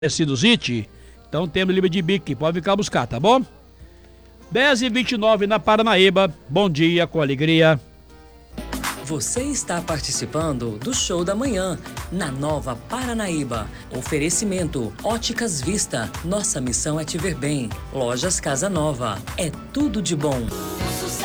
Sinusite, então temos livre de bique, pode ficar buscar, tá bom? 10h29 na Paranaíba, bom dia com alegria. Você está participando do Show da Manhã, na Nova Paranaíba. Oferecimento Óticas Vista, nossa missão é te ver bem. Lojas Casa Nova, é tudo de bom.